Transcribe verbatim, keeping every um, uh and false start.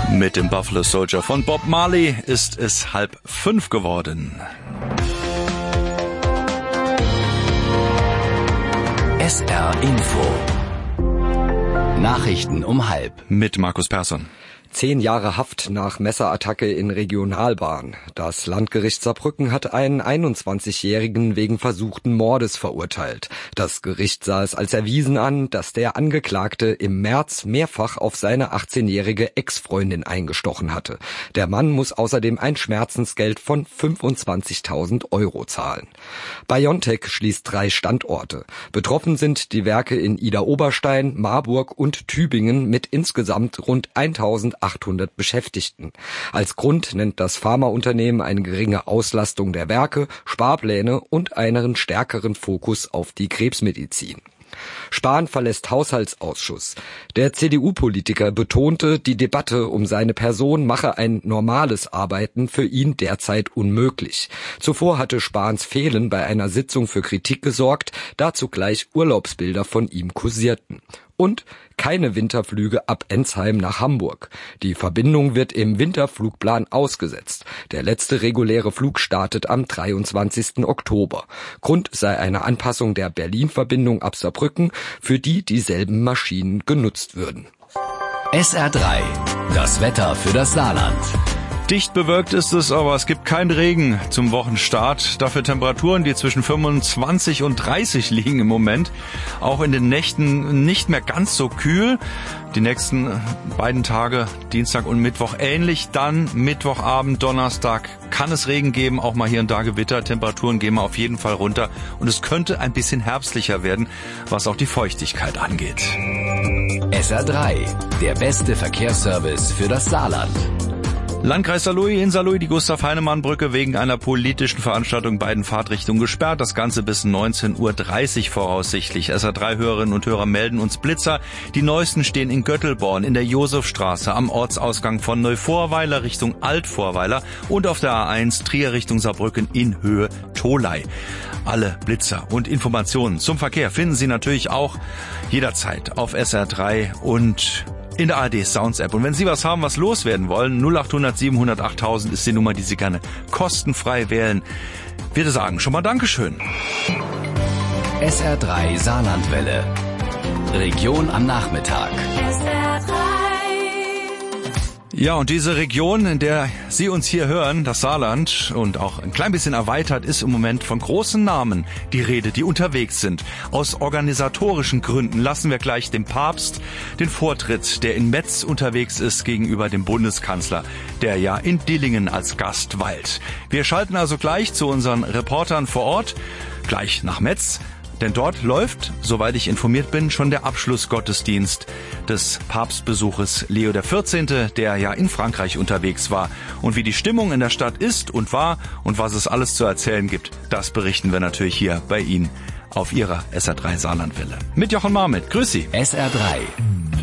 Mit dem Buffalo Soldier von Bob Marley ist es halb fünf geworden. S R Info. Nachrichten um halb. Mit Markus Persson. Zehn Jahre Haft nach Messerattacke in Regionalbahn. Das Landgericht Saarbrücken hat einen einundzwanzigjährigen wegen versuchten Mordes verurteilt. Das Gericht sah es als erwiesen an, dass der Angeklagte im März mehrfach auf seine achtzehnjährige Ex-Freundin eingestochen hatte. Der Mann muss außerdem ein Schmerzensgeld von fünfundzwanzigtausend Euro zahlen. BioNTech schließt drei Standorte. Betroffen sind die Werke in Idar-Oberstein, Marburg und Tübingen mit insgesamt rund eintausendachthundert Beschäftigten. Als Grund nennt das Pharmaunternehmen eine geringe Auslastung der Werke, Sparpläne und einen stärkeren Fokus auf die Krebsmedizin. Spahn verlässt Haushaltsausschuss. Der C D U-Politiker betonte, die Debatte um seine Person mache ein normales Arbeiten für ihn derzeit unmöglich. Zuvor hatte Spahns Fehlen bei einer Sitzung für Kritik gesorgt, da zugleich Urlaubsbilder von ihm kursierten. Und keine Winterflüge ab Ensheim nach Hamburg. Die Verbindung wird im Winterflugplan ausgesetzt. Der letzte reguläre Flug startet am dreiundzwanzigsten Oktober. Grund sei eine Anpassung der Berlin-Verbindung ab Saarbrücken, für die dieselben Maschinen genutzt würden. S R drei. Das Wetter für das Saarland. Dicht bewölkt ist es, aber es gibt keinen Regen zum Wochenstart. Dafür Temperaturen, die zwischen fünfundzwanzig und dreißig liegen im Moment. Auch in den Nächten nicht mehr ganz so kühl. Die nächsten beiden Tage, Dienstag und Mittwoch, ähnlich. Dann Mittwochabend, Donnerstag kann es Regen geben, auch mal hier und da Gewitter. Temperaturen gehen auf jeden Fall runter. Und es könnte ein bisschen herbstlicher werden, was auch die Feuchtigkeit angeht. S R drei, der beste Verkehrsservice für das Saarland. Landkreis Saarlouis, in Saarlouis die Gustav-Heinemann-Brücke wegen einer politischen Veranstaltung beiden Fahrtrichtungen gesperrt. Das Ganze bis neunzehn Uhr dreißig voraussichtlich. S R drei Hörerinnen und Hörer melden uns Blitzer. Die neuesten stehen in Göttelborn, in der Josefstraße, am Ortsausgang von Neuvorweiler Richtung Altvorweiler und auf der A eins Trier Richtung Saarbrücken in Höhe Tholey. Alle Blitzer und Informationen zum Verkehr finden Sie natürlich auch jederzeit auf S R drei und in der A R D Sounds App. Und wenn Sie was haben, was loswerden wollen, null acht hundert siebenhundert achttausend ist die Nummer, die Sie gerne kostenfrei wählen. Wir sagen schon mal Dankeschön. S R drei Saarlandwelle. Region am Nachmittag. S R drei. Ja, und diese Region, in der Sie uns hier hören, das Saarland und auch ein klein bisschen erweitert, ist im Moment von großen Namen die Rede, die unterwegs sind. Aus organisatorischen Gründen lassen wir gleich dem Papst den Vortritt, der in Metz unterwegs ist gegenüber dem Bundeskanzler, der ja in Dillingen als Gast weilt. Wir schalten also gleich zu unseren Reportern vor Ort, gleich nach Metz. Denn dort läuft, soweit ich informiert bin, schon der Abschlussgottesdienst des Papstbesuches Leo der vierzehnte, der ja in Frankreich unterwegs war. Und wie die Stimmung in der Stadt ist und war und was es alles zu erzählen gibt, das berichten wir natürlich hier bei Ihnen auf Ihrer S R drei Saarlandwelle. Mit Jochen Marmit. Grüß Sie. S R drei.